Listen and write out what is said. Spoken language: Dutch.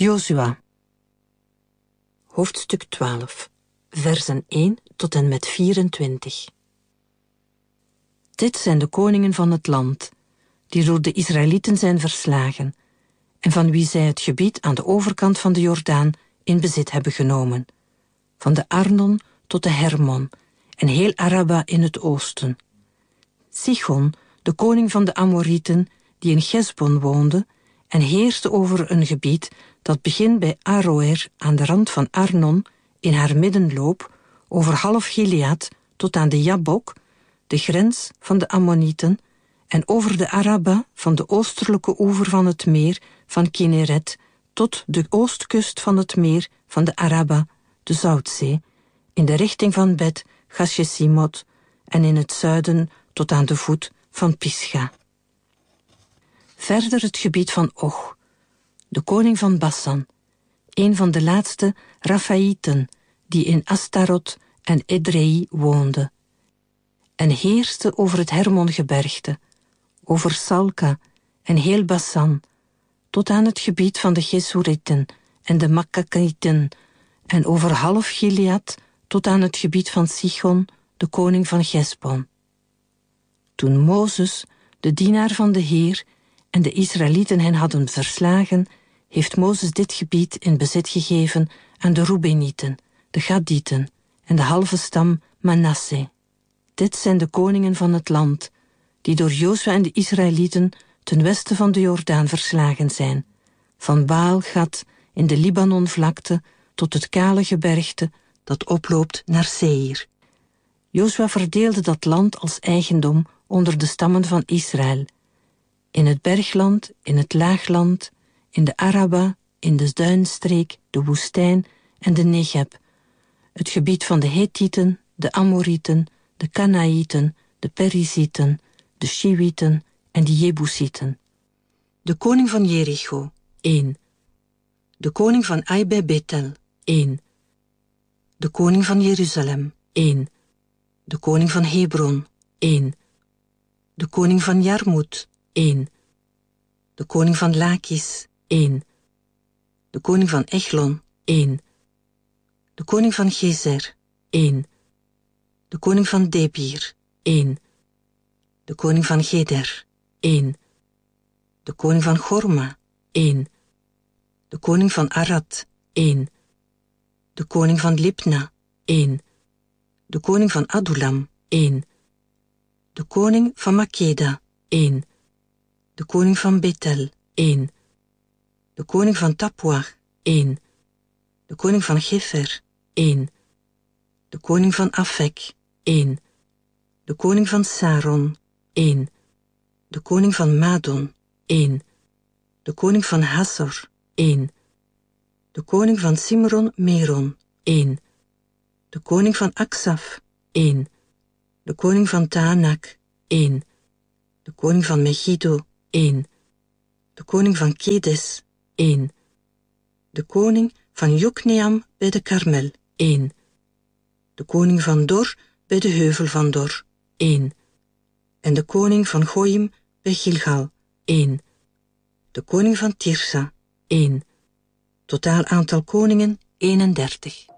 Jozua. Hoofdstuk 12, versen 1 tot en met 24. Dit zijn de koningen van het land, die door de Israëlieten zijn verslagen, en van wie zij het gebied aan de overkant van de Jordaan in bezit hebben genomen, van de Arnon tot de Hermon en heel Araba in het oosten. Sichon, de koning van de Amorieten, die in Gesbon woonde en heerste over een gebied dat begint bij Aroer aan de rand van Arnon in haar middenloop over half Gilead tot aan de Jabok, de grens van de Ammonieten, en over de Araba van de oostelijke oever van het meer van Kinneret tot de oostkust van het meer van de Araba, de Zoutzee, in de richting van Bet Gasjesimot en in het zuiden tot aan de voet van Pisga. Verder het gebied van Och, de koning van Bassan, een van de laatste Rafaïten die in Astarot en Edrei woonde, en heerste over het Hermongebergte, over Salka en heel Bassan, tot aan het gebied van de Gesurieten en de Makkakieten, en over half Gilead tot aan het gebied van Sichon, de koning van Gesbon. Toen Mozes, de dienaar van de Heer, en de Israëlieten hen hadden verslagen, heeft Mozes dit gebied in bezit gegeven aan de Roebenieten, de Gadieten en de halve stam Manasse. Dit zijn de koningen van het land, die door Jozua en de Israëlieten ten westen van de Jordaan verslagen zijn, van Baal-Gad in de Libanonvlakte tot het kale gebergte dat oploopt naar Seir. Jozua verdeelde dat land als eigendom onder de stammen van Israël, in het bergland, in het laagland, in de Araba, in de duinstreek, de woestijn en de Negeb, het gebied van de Hethieten, de Amorieten, de Kanaïten, de Perizieten, de Shiwieten en de Jebusieten. De koning van Jericho, 1. De koning van Ai bij Bethel, 1. De koning van Jeruzalem, 1. De koning van Hebron, 1. De koning van Jarmut, 1. De koning van Lakis, 1. De koning van Echlon, 1. De koning van Gezer, 1. De koning van Debir, 1. De koning van Geder, 1. De koning van Gorma, 1. De koning van Arad, 1. De koning van Libna, 1. De koning van Adulam, 1. De koning van Makeda, 1. De koning van Bethel, 1. De koning van Tapua, 1. De koning van Gefer, 1. De koning van Afek, 1. De koning van Saron, 1. De koning van Madon, 1. De koning van Hassor, 1. De koning van Simron Meron, 1. De koning van Aksaf, 1. De koning van Taanak, 1. De koning van Megiddo, 1. De koning van Kedes, 1. De koning van Jokneam bij de Karmel, 1. De koning van Dor bij de heuvel van Dor, 1. En de koning van Goyim bij Gilgal, 1. De koning van Tirsa, 1. Totaal aantal koningen 31.